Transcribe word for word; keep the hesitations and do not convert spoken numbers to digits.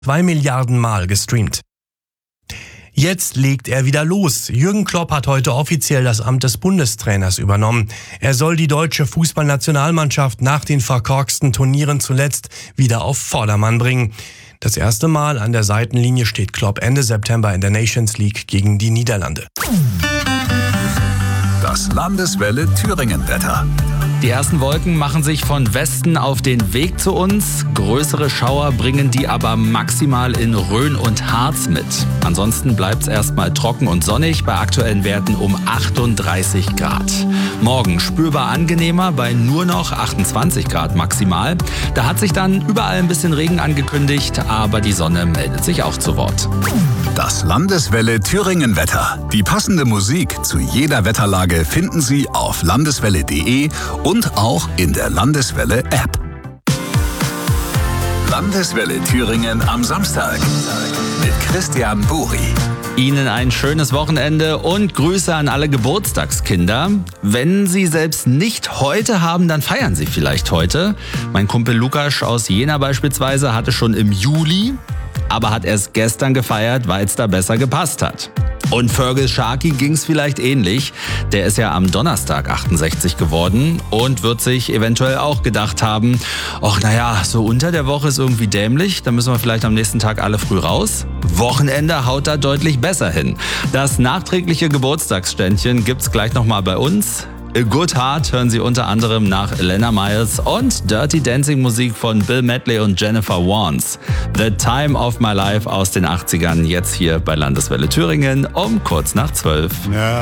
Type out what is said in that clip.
Zwei Milliarden Mal gestreamt. Jetzt legt er wieder los. Jürgen Klopp hat heute offiziell das Amt des Bundestrainers übernommen. Er soll die deutsche Fußballnationalmannschaft nach den verkorksten Turnieren zuletzt wieder auf Vordermann bringen. Das erste Mal an der Seitenlinie steht Klopp Ende September in der Nations League gegen die Niederlande. Das Landeswelle Thüringen-Wetter. Die ersten Wolken machen sich von Westen auf den Weg zu uns. Größere Schauer bringen die aber maximal in Rhön und Harz mit. Ansonsten bleibt es erstmal trocken und sonnig bei aktuellen Werten um achtunddreißig Grad. Morgen spürbar angenehmer bei nur noch achtundzwanzig Grad maximal. Da hat sich dann überall ein bisschen Regen angekündigt, aber die Sonne meldet sich auch zu Wort. Das Landeswelle Thüringen-Wetter. Die passende Musik zu jeder Wetterlage finden Sie auf landeswelle punkt de und auch in der Landeswelle-App. Landeswelle Thüringen am Samstag mit Christian Buri. Ihnen ein schönes Wochenende und Grüße an alle Geburtstagskinder. Wenn Sie selbst nicht heute haben, dann feiern Sie vielleicht heute. Mein Kumpel Lukas aus Jena beispielsweise hatte schon im Juli, aber hat erst gestern gefeiert, weil es da besser gepasst hat. Und Fergal Sharkey ging's vielleicht ähnlich. Der ist ja am Donnerstag achtundsechzig geworden und wird sich eventuell auch gedacht haben, ach naja, so unter der Woche ist irgendwie dämlich, da müssen wir vielleicht am nächsten Tag alle früh raus. Wochenende haut da deutlich besser hin. Das nachträgliche Geburtstagsständchen gibt's gleich nochmal bei uns. A Good Heart hören Sie unter anderem nach Elena Miles und Dirty Dancing Musik von Bill Medley und Jennifer Warnes. The Time of My Life aus den achtzigern, jetzt hier bei Landeswelle Thüringen um kurz nach zwölf. Ja.